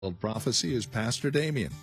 Prophecy is Pastor Damien.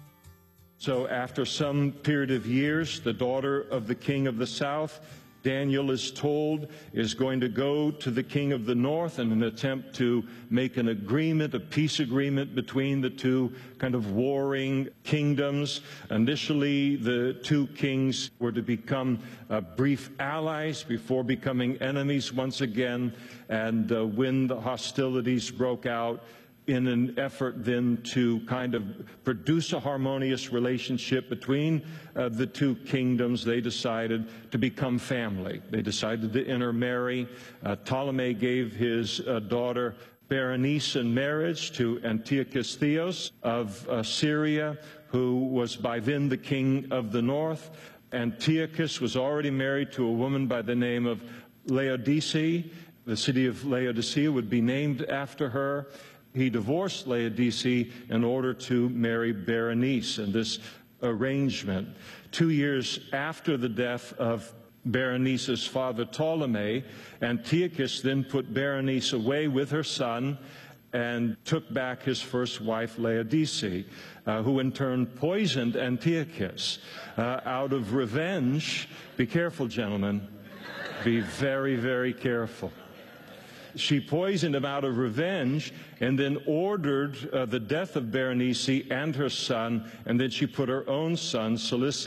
So after some period of years, the daughter of the king of the south, Daniel is told, is going to go to the king of the north in an attempt to make an agreement, a peace agreement between the two kind of warring kingdoms. Initially, the two kings were to become brief allies before becoming enemies once again. And when the hostilities broke out, in an effort then to kind of produce a harmonious relationship between the two kingdoms, they decided to become family. They decided to intermarry. Ptolemy gave his daughter Berenice in marriage to Antiochus Theos of Syria, who was by then the king of the north. Antiochus was already married to a woman by the name of Laodice. The city of Laodicea would be named after her. He divorced Laodice in order to marry Berenice in this arrangement. 2 years after the death of Berenice's father Ptolemy, Antiochus then put Berenice away with her son and took back his first wife Laodice, who in turn poisoned Antiochus out of revenge. Be careful, gentlemen. Be very, very careful. She poisoned him out of revenge and then ordered the death of Berenice and her son, and then she put her own son,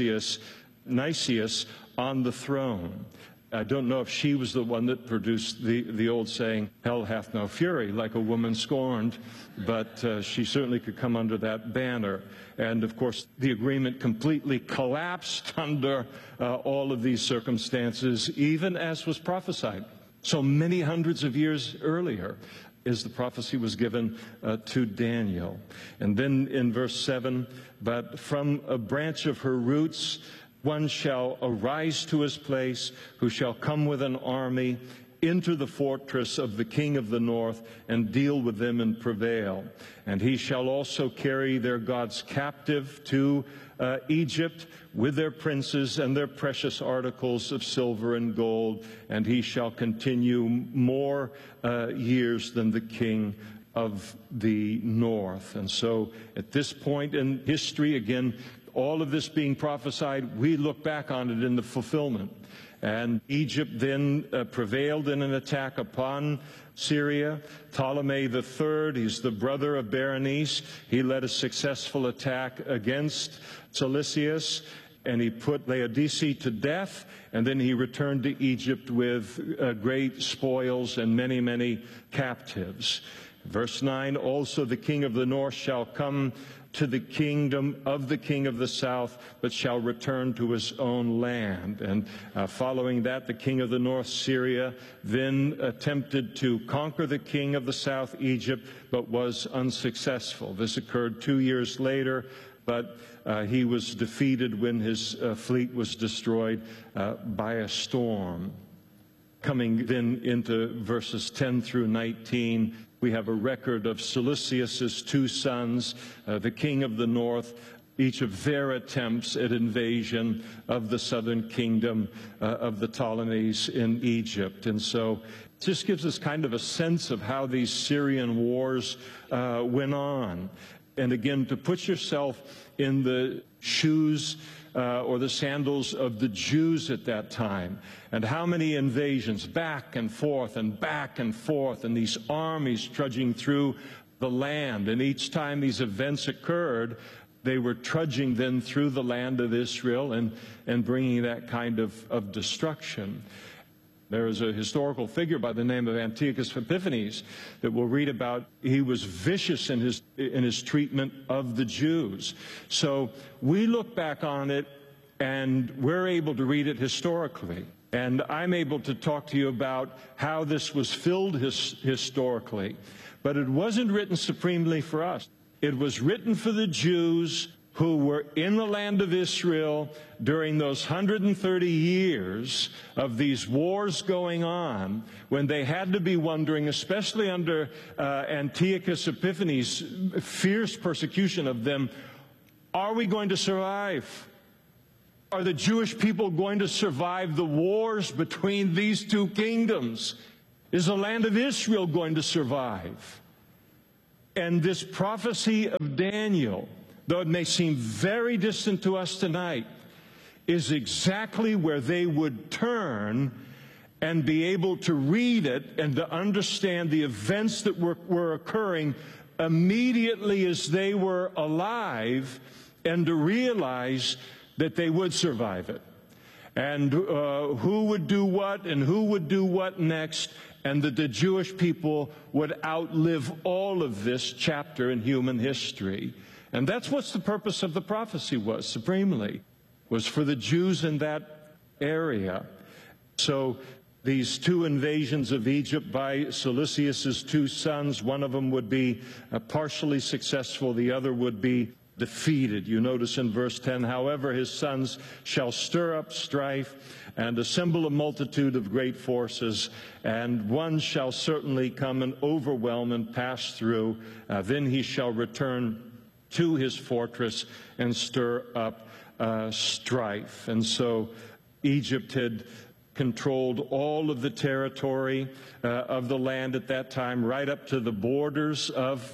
Nicias, on the throne. I don't know if she was the one that produced the old saying, hell hath no fury, like a woman scorned, but she certainly could come under that banner. And, of course, the agreement completely collapsed under all of these circumstances, even as was prophesied. So many hundreds of years earlier, as the prophecy was given to Daniel. And then in verse 7, but from a branch of her roots one shall arise to his place, who shall come with an army into the fortress of the king of the north and deal with them and prevail. And he shall also carry their gods captive to Egypt with their princes and their precious articles of silver and gold, and he shall continue more years than the king of the north. And so at this point in history, again, all of this being prophesied, we look back on it in the fulfillment. And Egypt then prevailed in an attack upon Syria. Ptolemy III, he's the brother of Berenice, he led a successful attack against Cilicius, and he put Laodice to death, and then he returned to Egypt with great spoils and many, many captives. Verse 9, also the king of the north shall come to the kingdom of the king of the south, but shall return to his own land. And following that, the king of the north, Syria, then attempted to conquer the king of the south, Egypt, but was unsuccessful. This occurred 2 years later, but he was defeated when his fleet was destroyed by a storm. Coming then into verses 10 through 19, we have a record of Cilicius's two sons, the king of the north, each of their attempts at invasion of the southern kingdom of the Ptolemies in Egypt. And so it just gives us kind of a sense of how these Syrian wars went on. And again, to put yourself in the shoes or the sandals of the Jews at that time, and how many invasions, back and forth, and these armies trudging through the land. And each time these events occurred, they were trudging then through the land of Israel and bringing that kind of destruction. There is a historical figure by the name of Antiochus Epiphanes that we'll read about. He was vicious in his treatment of the Jews. So we look back on it, and we're able to read it historically. And I'm able to talk to you about how this was filled historically. But it wasn't written supremely for us. It was written for the Jews who were in the land of Israel during those 130 years of these wars going on, when they had to be wondering, especially under Antiochus Epiphanes' fierce persecution of them, are we going to survive? Are the Jewish people going to survive the wars between these two kingdoms? Is the land of Israel going to survive? And this prophecy of Daniel, though it may seem very distant to us tonight, is exactly where they would turn and be able to read it and to understand the events that were occurring immediately as they were alive, and to realize that they would survive it. And who would do what and who would do what next, and that the Jewish people would outlive all of this chapter in human history. And that's what the purpose of the prophecy was, supremely, was for the Jews in that area. So these two invasions of Egypt by Seleucus's two sons, one of them would be partially successful, the other would be defeated. You notice in verse 10, however, his sons shall stir up strife and assemble a multitude of great forces, and one shall certainly come and overwhelm and pass through. Then he shall return to his fortress and stir up strife. And so Egypt had controlled all of the territory of the land at that time, right up to the borders of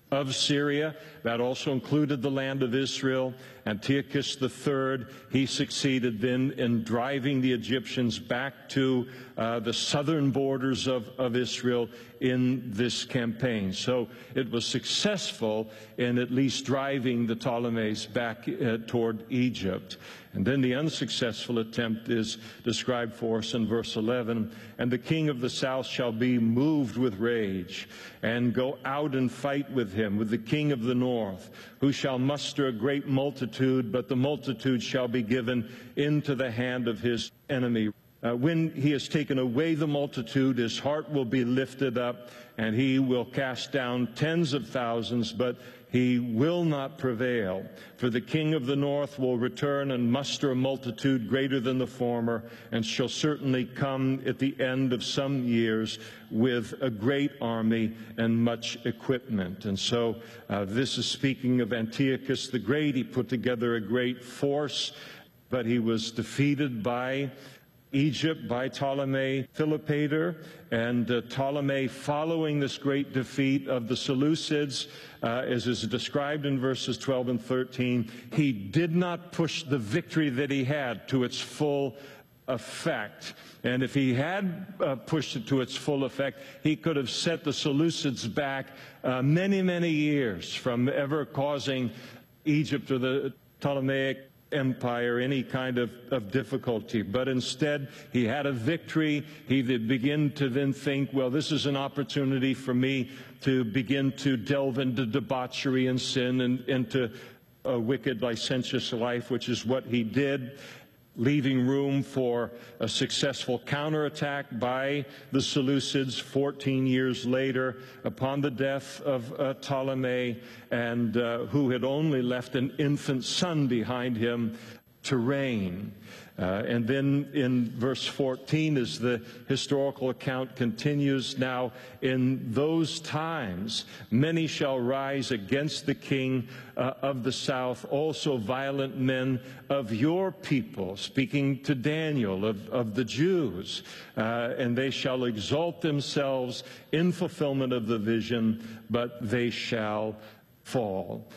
Syria. That also included the land of Israel. Antiochus III, he succeeded then in driving the Egyptians back to the southern borders of Israel in this campaign. So it was successful in at least driving the Ptolemies back toward Egypt. And then the unsuccessful attempt is described for us in verse 11. And the king of the south shall be moved with rage, and go out and fight with him, with the king of the north, who shall muster a great multitude, but the multitude shall be given into the hand of his enemy. When he has taken away the multitude, his heart will be lifted up, and he will cast down tens of thousands, but he will not prevail. For the king of the north will return and muster a multitude greater than the former, and shall certainly come at the end of some years with a great army and much equipment. And so this is speaking of Antiochus the Great. He put together a great force, but he was defeated by Egypt, by Ptolemy Philopator, and Ptolemy, following this great defeat of the Seleucids, as is described in verses 12 and 13, he did not push the victory that he had to its full effect. And if he had pushed it to its full effect, he could have set the Seleucids back many, many years from ever causing Egypt or the Ptolemaic Empire any kind of difficulty. But instead, he had a victory. He did begin to then think, well, this is an opportunity for me to begin to delve into debauchery and sin and into a wicked, licentious life, which is what he did, leaving room for a successful counterattack by the Seleucids 14 years later upon the death of Ptolemy, and who had only left an infant son behind him to reign. And then in verse 14, as the historical account continues, now in those times many shall rise against the king of the south, also violent men of your people, speaking to Daniel of the Jews, and they shall exalt themselves in fulfillment of the vision, but they shall fall.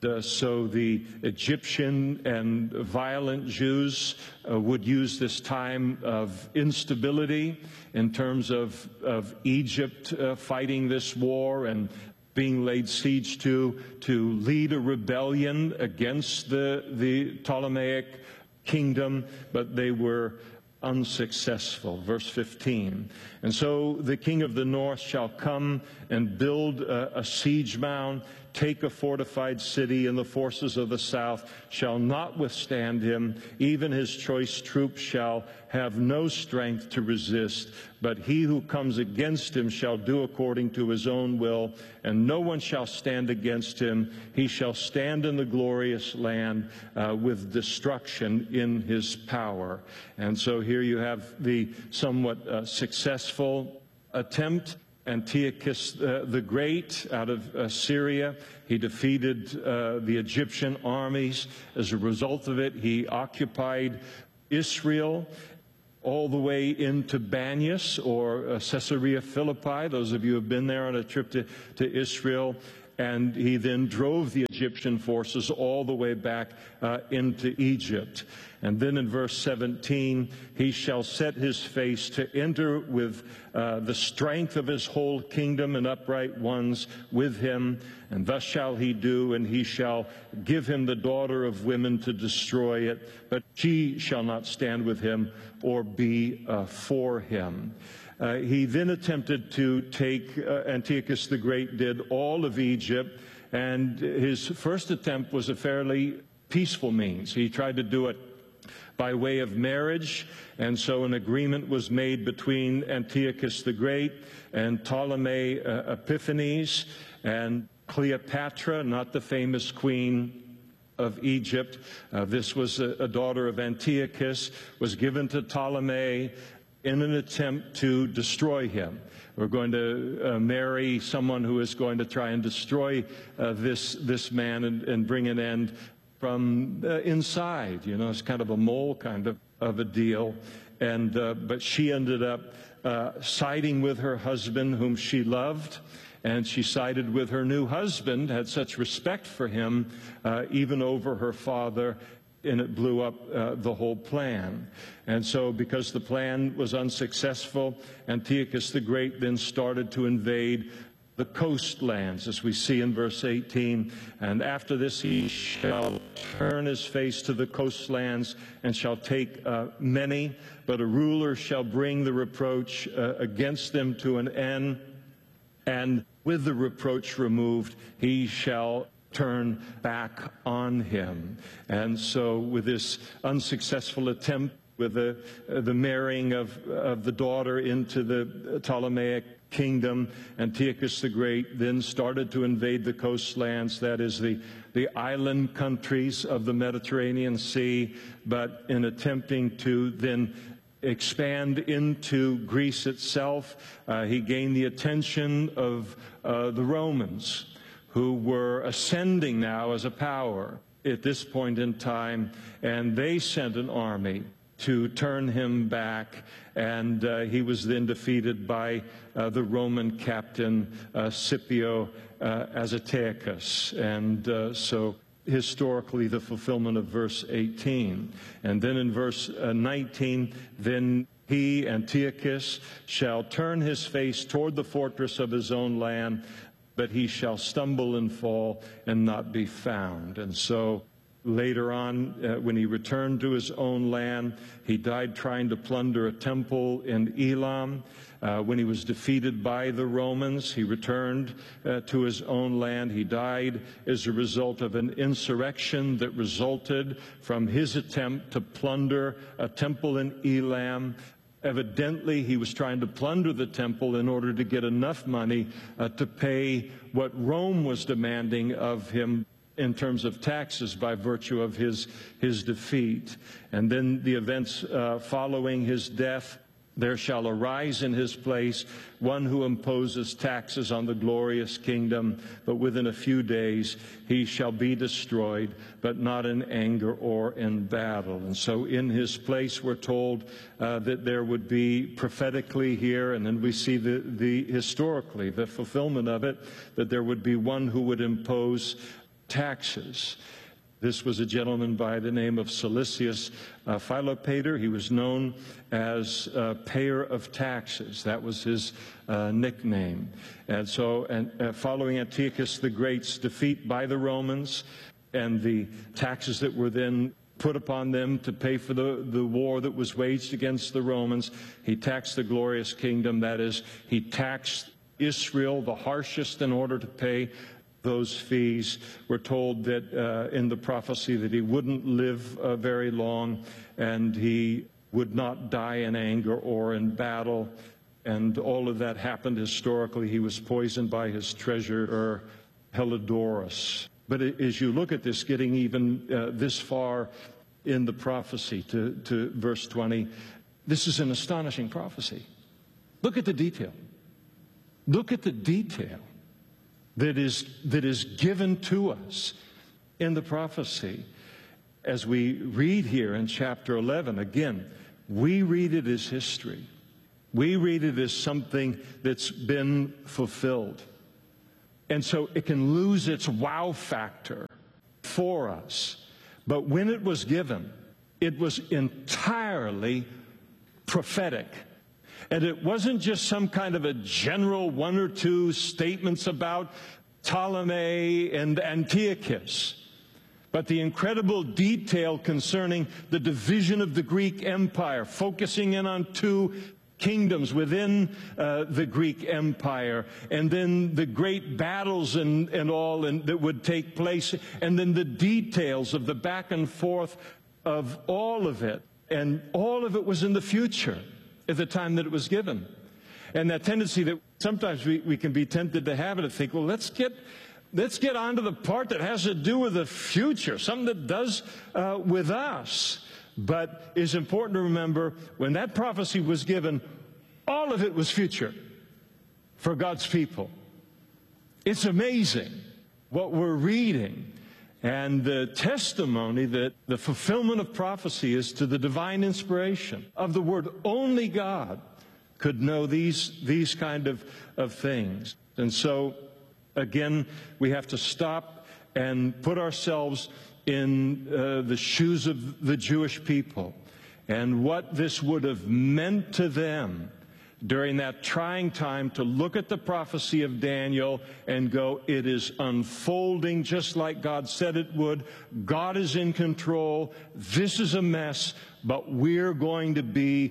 So the Egyptian and violent Jews would use this time of instability in terms of Egypt fighting this war and being laid siege to lead a rebellion against the Ptolemaic kingdom, but they were unsuccessful. Verse 15. And so the king of the north shall come and build a siege mound, take a fortified city, and the forces of the south shall not withstand him. Even his choice troops shall have no strength to resist, but he who comes against him shall do according to his own will, and no one shall stand against him. He shall stand in the glorious land with destruction in his power. And so here you have the somewhat successful attempt. Antiochus the Great out of Syria. He defeated the Egyptian armies. As a result of it, he occupied Israel all the way into Banias or Caesarea Philippi. Those of you who have been there on a trip to Israel. and he then drove the Egyptian forces all the way back into Egypt. And then in verse 17, he shall set his face to enter with the strength of his whole kingdom and upright ones with him, and thus shall he do, and he shall give him the daughter of women to destroy it, but she shall not stand with him or be for him. He then attempted to take, Antiochus the Great did, all of Egypt, and his first attempt was a fairly peaceful means. He tried to do it by way of marriage, and so an agreement was made between Antiochus the Great and Ptolemy Epiphanes, and Cleopatra, not the famous queen of Egypt. This was a daughter of Antiochus, was given to Ptolemy in an attempt to destroy him. We're going to marry someone who is going to try and destroy this man and bring an end from inside. You know, it's kind of a mole kind of a deal. And but she ended up siding with her husband, whom she loved, and she sided with her new husband, had such respect for him, even over her father, and it blew up the whole plan. And so because the plan was unsuccessful, Antiochus the Great then started to invade the coastlands, as we see in verse 18. And after this he shall turn his face to the coastlands and shall take many, but a ruler shall bring the reproach against them to an end, and with the reproach removed, he shall turn back on him. And so with this unsuccessful attempt, with the marrying of the daughter into the Ptolemaic kingdom, Antiochus the Great then started to invade the coastlands, that is the island countries of the Mediterranean Sea, but in attempting to then expand into Greece itself, he gained the attention of the Romans, who were ascending now as a power at this point in time, and they sent an army to turn him back, and he was then defeated by the Roman captain Scipio Azteicus, and so historically the fulfillment of verse 18. And then in verse 19, then he, Antiochus, shall turn his face toward the fortress of his own land, but he shall stumble and fall and not be found. And so later on, when he returned to his own land, he died trying to plunder a temple in Elam. When he was defeated by the Romans, he returned to his own land. He died as a result of an insurrection that resulted from his attempt to plunder a temple in Elam. Evidently, he was trying to plunder the temple in order to get enough money to pay what Rome was demanding of him in terms of taxes by virtue of his defeat. And then the events following his death: there shall arise in his place one who imposes taxes on the glorious kingdom, but within a few days he shall be destroyed, but not in anger or in battle. And so in his place we're told that there would be prophetically here, and then we see the historically, the fulfillment of it, that there would be one who would impose taxes. This was a gentleman by the name of Cilicius Philopator. He was known as payer of taxes. That was his nickname. And so, following Antiochus the Great's defeat by the Romans and the taxes that were then put upon them to pay for the war that was waged against the Romans, he taxed the glorious kingdom. That is, he taxed Israel the harshest in order to pay those fees. We're told that in the prophecy that he wouldn't live very long, and he would not die in anger or in battle. And all of that happened historically. He was poisoned by his treasurer, Helidorus. But as you look at this, getting even this far in the prophecy to verse 20, this is an astonishing prophecy. Look at the detail. Look at the detail that is given to us in the prophecy. As we read here in chapter 11, again, we read it as history. We read it as something that's been fulfilled. And so it can lose its wow factor for us. But when it was given, it was entirely prophetic. And it wasn't just some kind of a general one or two statements about Ptolemy and Antiochus, but the incredible detail concerning the division of the Greek Empire, focusing in on two kingdoms within the Greek Empire, and then the great battles and all that would take place, and then the details of the back and forth of all of it. And all of it was in the future at the time that it was given. And that tendency that sometimes we can be tempted to have it and think, well, let's get on to the part that has to do with the future, something that does with us. But it's important to remember, when that prophecy was given, all of it was future for God's people. It's amazing what we're reading, and the testimony that the fulfillment of prophecy is to the divine inspiration of the Word. Only God could know these kind of things. And so, again, we have to stop and put ourselves in the shoes of the Jewish people and what this would have meant to them during that trying time, to look at the prophecy of Daniel and go, it is unfolding just like God said it would. God is in control. This is a mess, but we're going to be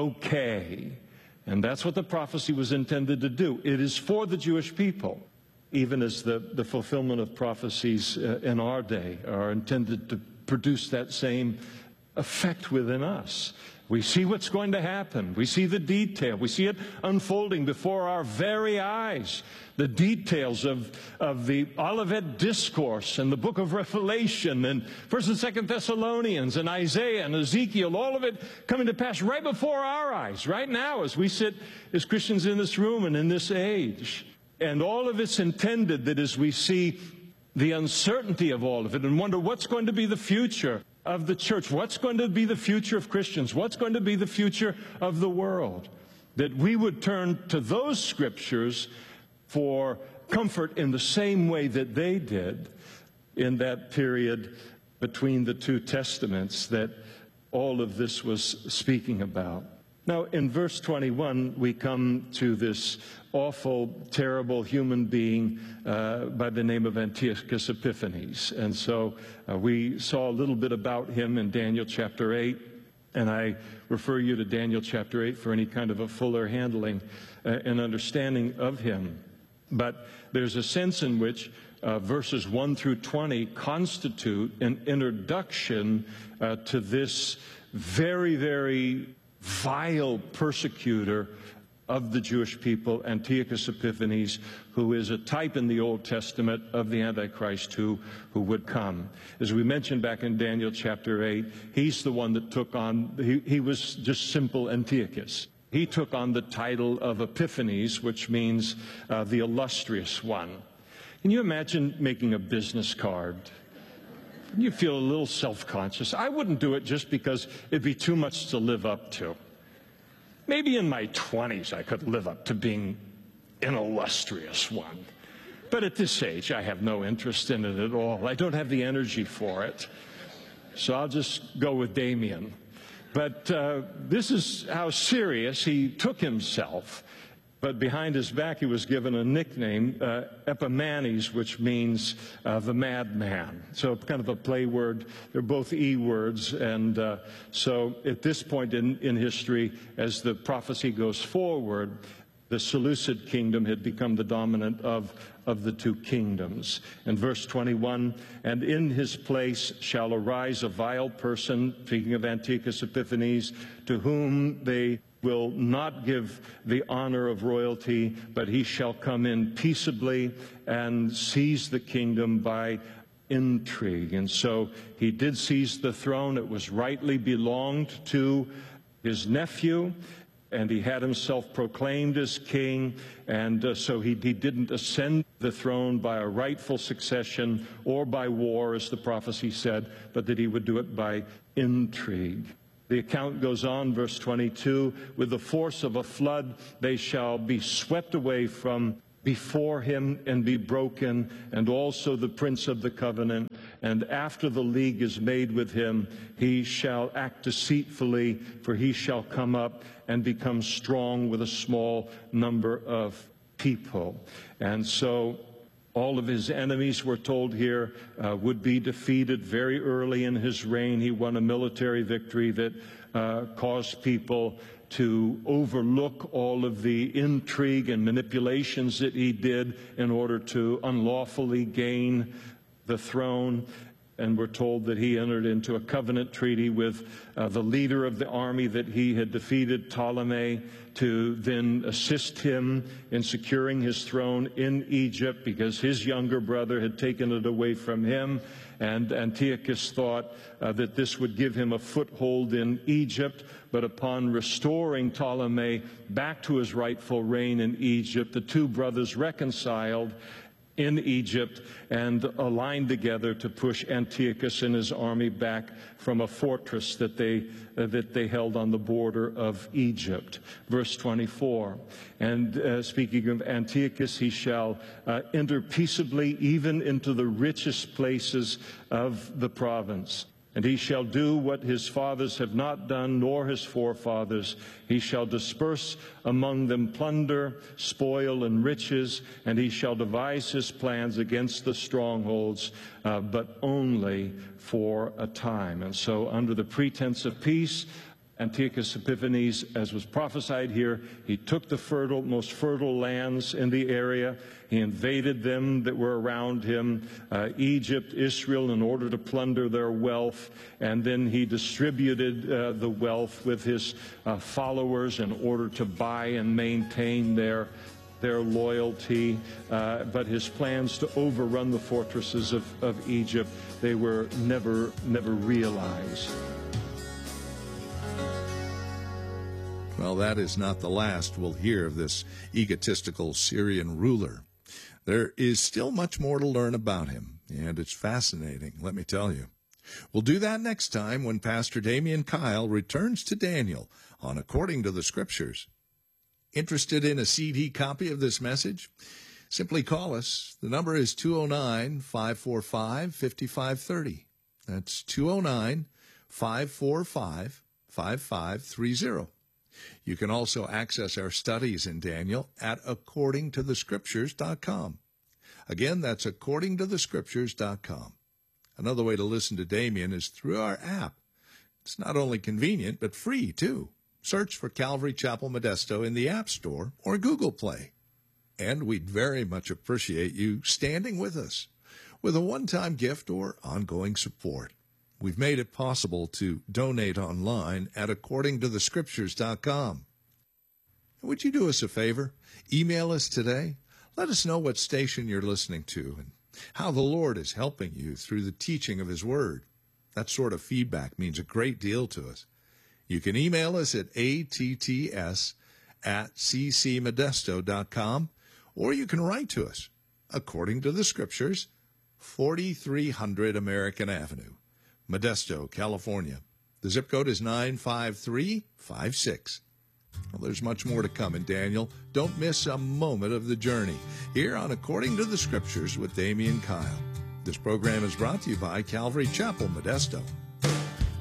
okay. And that's what the prophecy was intended to do. It is for the Jewish people, even as the fulfillment of prophecies in our day are intended to produce that same effect within us. We see what's going to happen. We see the detail. We see it unfolding before our very eyes. The details of the Olivet Discourse and the book of Revelation and 1st and 2nd Thessalonians and Isaiah and Ezekiel, all of it coming to pass right before our eyes, right now as we sit as Christians in this room and in this age. And all of it's intended that as we see the uncertainty of all of it and wonder what's going to be the future of the church, what's going to be the future of Christians, what's going to be the future of the world, that we would turn to those scriptures for comfort in the same way that they did in that period between the two testaments that all of this was speaking about. Now, in verse 21, we come to this awful, terrible human being by the name of Antiochus Epiphanes. And so we saw a little bit about him in Daniel chapter 8, and I refer you to Daniel chapter 8 for any kind of a fuller handling and understanding of him. But there's a sense in which verses 1 through 20 constitute an introduction to this very, very vile persecutor of the Jewish people, Antiochus Epiphanes, who is a type in the Old Testament of the Antichrist who would come. As we mentioned back in Daniel chapter 8, he's the one that took on, he was just simple Antiochus. He took on the title of Epiphanes, which means the illustrious one. Can you imagine making a business card? You feel a little self-conscious. I wouldn't do it just because it'd be too much to live up to. Maybe in my 20s I could live up to being an illustrious one. But at this age, I have no interest in it at all. I don't have the energy for it. So I'll just go with Damien. But this is how serious he took himself. But behind his back, he was given a nickname, Epimanes, which means the madman. So kind of a play word. They're both E words. And so at this point in history, as the prophecy goes forward, the Seleucid kingdom had become the dominant of the two kingdoms. And verse 21, and in his place shall arise a vile person, speaking of Antiochus Epiphanes, to whom they will not give the honor of royalty, but he shall come in peaceably and seize the kingdom by intrigue. And so he did seize the throne. It was rightly belonged to his nephew, and he had himself proclaimed as king, and so he didn't ascend the throne by a rightful succession or by war, as the prophecy said, but that he would do it by intrigue. The account goes on, verse 22, with the force of a flood they shall be swept away from before him and be broken, and also the prince of the covenant. And after the league is made with him, he shall act deceitfully, for he shall come up and become strong with a small number of people. And so all of his enemies, we're told here, would be defeated very early in his reign. He won a military victory that caused people to overlook all of the intrigue and manipulations that he did in order to unlawfully gain the throne. And we're told that he entered into a covenant treaty with the leader of the army that he had defeated, Ptolemy, to then assist him in securing his throne in Egypt, because his younger brother had taken it away from him. And Antiochus thought that this would give him a foothold in Egypt. But upon restoring Ptolemy back to his rightful reign in Egypt, the two brothers reconciled in Egypt and aligned together to push Antiochus and his army back from a fortress that they held on the border of Egypt. Verse 24, and speaking of Antiochus, he shall enter peaceably even into the richest places of the province. And he shall do what his fathers have not done, nor his forefathers. He shall disperse among them plunder, spoil, and riches, and he shall devise his plans against the strongholds, but only for a time. And so under the pretense of peace, Antiochus Epiphanes, as was prophesied here, he took the most fertile lands in the area. He invaded them that were around him, Egypt, Israel, in order to plunder their wealth. And then he distributed the wealth with his followers in order to buy and maintain their loyalty. But his plans to overrun the fortresses of Egypt, they were never realized. Well, that is not the last we'll hear of this egotistical Syrian ruler. There is still much more to learn about him, and it's fascinating, let me tell you. We'll do that next time when Pastor Damian Kyle returns to Daniel on According to the Scriptures. Interested in a CD copy of this message? Simply call us. The number is 209-545-5530. That's 209-545-5530. You can also access our studies in Daniel at accordingtothescriptures.com. Again, that's accordingtothescriptures.com. Another way to listen to Damian is through our app. It's not only convenient, but free, too. Search for Calvary Chapel Modesto in the App Store or Google Play. And we'd very much appreciate you standing with us with a one-time gift or ongoing support. We've made it possible to donate online at accordingtothescriptures.com. Would you do us a favor? Email us today. Let us know what station you're listening to and how the Lord is helping you through the teaching of His Word. That sort of feedback means a great deal to us. You can email us at atts@ccmodesto.com, or you can write to us, According to the Scriptures, 4300 American Avenue, Modesto, California. The zip code is 95356. Well, there's much more to come in Daniel. Don't miss a moment of the journey here on According to the Scriptures with Damian Kyle. This program is brought to you by Calvary Chapel, Modesto.